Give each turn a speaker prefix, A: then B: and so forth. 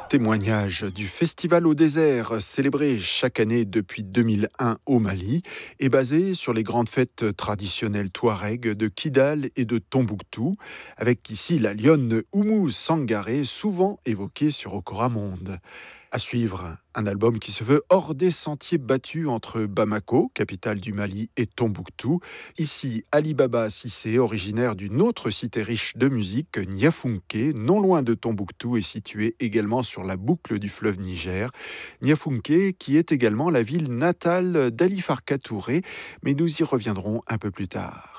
A: Témoignage du Festival au désert, célébré chaque année depuis 2001 au Mali, est basé sur les grandes fêtes traditionnelles touareg de Kidal et de Tombouctou, avec ici la lionne Oumou Sangaré, souvent évoquée sur Okora Monde. À suivre, un album qui se veut hors des sentiers battus entre Bamako, capitale du Mali, et Tombouctou. Ici, Ali Baba Cissé, originaire d'une autre cité riche de musique, Niafunké, non loin de Tombouctou, est situé également sur la boucle du fleuve Niger. Niafunké, qui est également la ville natale d'Ali Farka Touré, mais nous y reviendrons un peu plus tard.